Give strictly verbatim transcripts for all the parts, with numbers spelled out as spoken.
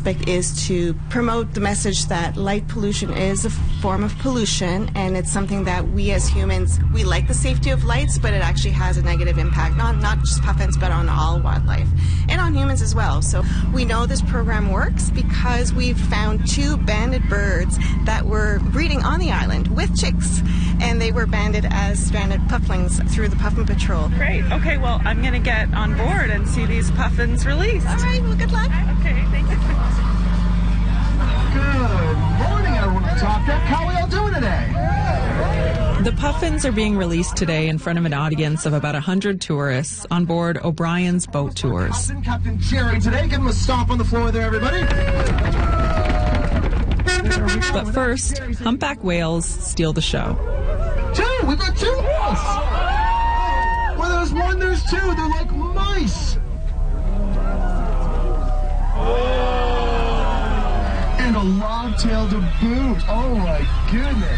aspect is to promote the message that light pollution is a form of pollution, and it's something that we as humans, we like the safety of lights, but it actually has a negative impact on not just puffins, but on all wildlife and on humans as well. So we know this program works because we've found two banded birds that were breeding on the island with chicks, and they were banded as stranded pufflings through the Puffin Patrol. Great. Okay, well, I'm going to get on board and see these puffins released. All right, well, good luck. Okay, thank you. Good morning, everyone at the Top Deck. How are we all doing today? The puffins are being released today in front of an audience of about one hundred tourists on board O'Brien's boat tours. Captain, Captain Jerry today. Give him a stomp on the floor there, everybody. But first, humpback whales steal the show. Two! We've got two whales! Where there's one, there's two. They're like mice. And a lobtail to boot. Oh my goodness.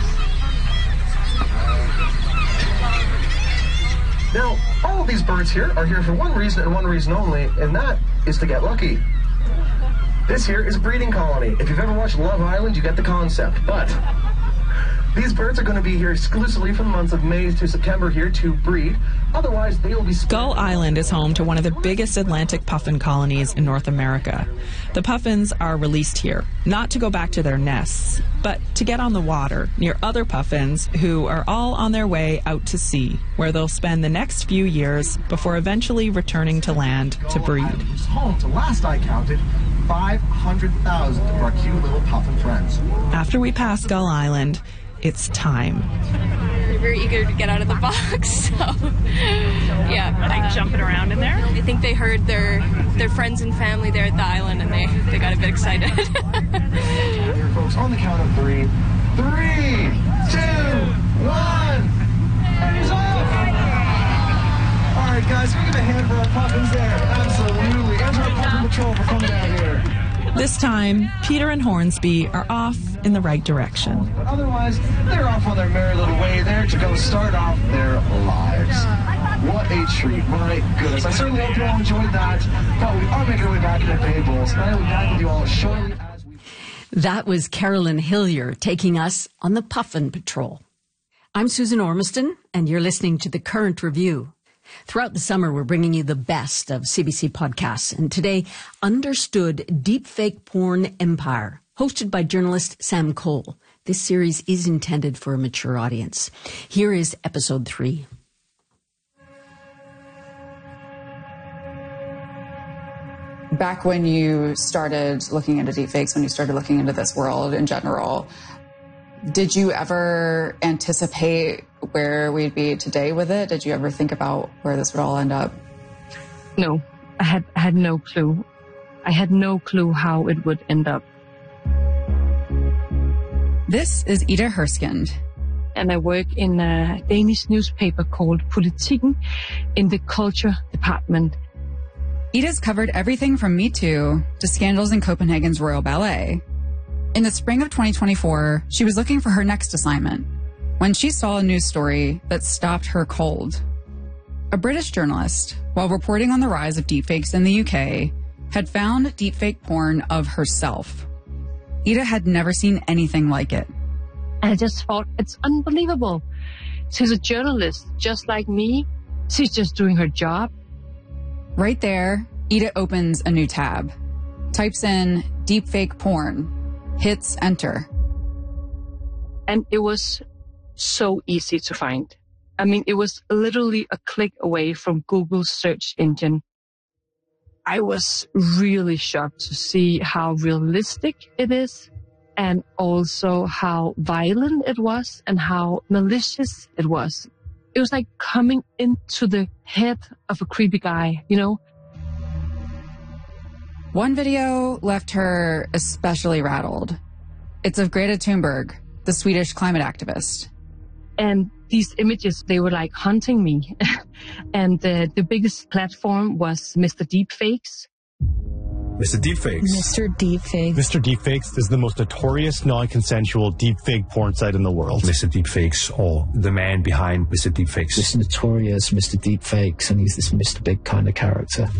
Now, all of these birds here are here for one reason and one reason only, and that is to get lucky. This here is a breeding colony. If you've ever watched Love Island, you get the concept. But these birds are going to be here exclusively from the months of May to September here to breed. Otherwise, they will be... Gull Island is home to one of the biggest Atlantic puffin colonies in North America. The puffins are released here, not to go back to their nests, but to get on the water near other puffins who are all on their way out to sea, where they'll spend the next few years before eventually returning to land to breed. Gull Island is home to, last I counted, five hundred thousand of our cute little puffin friends. After we pass Gull Island, it's time. They're very eager to get out of the box, so yeah. Are they uh, jumping around in there? I think they heard their their friends and family there at the island, and they, they got a bit excited. Here, folks, on the count of three. Three, two, one, and he's off! All right, guys, can we give a hand for our puffins there? Absolutely. And to our Puffin Patrol for coming out here. This time, Peter and Hornsby are off in the right direction. But otherwise, they're off on their merry little way there to go start off their lives. What a treat. My goodness. I certainly hope you all enjoyed that. But we are making our way back into Bay Bowls. And I will be back with you all shortly as we... That was Carolyn Hillier taking us on the Puffin Patrol. I'm Susan Ormiston, and you're listening to The Current Review. Throughout the summer, we're bringing you the best of C B C podcasts. And today, Understood Deepfake Porn Empire, hosted by journalist Sam Cole. This series is intended for a mature audience. Here is episode three. Back when you started looking into deepfakes, when you started looking into this world in general, did you ever anticipate where we'd be today with it? Did you ever think about where this would all end up? No, I had I had no clue. I had no clue how it would end up. This is Ida Herskind. And I work in a Danish newspaper called Politiken in the culture department. Ida's covered everything from Me Too to scandals in Copenhagen's Royal Ballet. In the spring of twenty twenty-four, she was looking for her next assignment when she saw a news story that stopped her cold. A British journalist, while reporting on the rise of deepfakes in the U K, had found deepfake porn of herself. Ida had never seen anything like it. And I just thought, it's unbelievable. She's a journalist, just like me. She's just doing her job. Right there, Ida opens a new tab, types in deepfake porn, hits enter. And it was so easy to find. I mean, it was literally a click away from Google's search engine. I was really shocked to see how realistic it is, and also how violent it was and how malicious it was. It was like coming into the head of a creepy guy, you know? One video left her especially rattled. It's of Greta Thunberg, the Swedish climate activist. And these images, they were like haunting me. And uh, the biggest platform was Mister Deepfakes. Mister Deepfakes. Mister Deepfakes. Mister Deepfakes is the most notorious non-consensual deepfake porn site in the world. Mister Deepfakes, or the man behind Mister Deepfakes. This notorious Mister Deepfakes, and he's this Mister Big kind of character.